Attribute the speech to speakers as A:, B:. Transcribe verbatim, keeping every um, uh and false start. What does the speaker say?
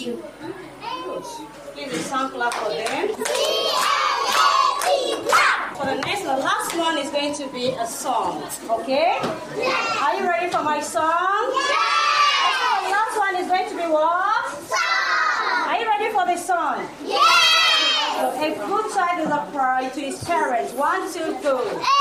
A: you.
B: Please, a sound clap for them. For the next, the last one is going to be a song. Okay? Are you ready for my song? The last one is going to be what?
A: Song.
B: Are you ready for the song?
A: Yes.
B: So a good child is a pride to his parents. One, two, go.